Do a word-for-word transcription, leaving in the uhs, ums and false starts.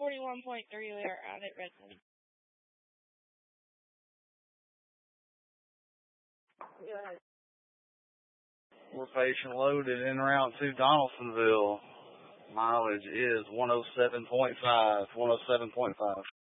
forty-one point three. We are out at Redmond. Yeah. We're patient loaded en route to Donaldsonville. Mileage is one oh seven point five. one oh seven point five.